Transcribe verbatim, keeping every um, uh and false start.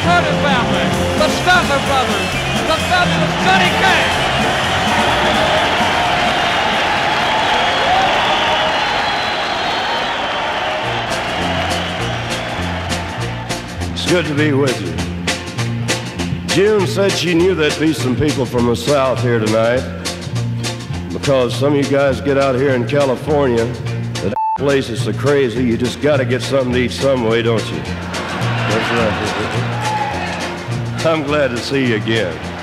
Carter family, the Statler brothers, the fabulous Johnny Cash. It's good to be with you. June said she knew there'd be some people from the South here tonight because some of you guys get out here in California. That place is so crazy, you just got to get something to eat some way, don't you? That's right. I'm glad to see you again.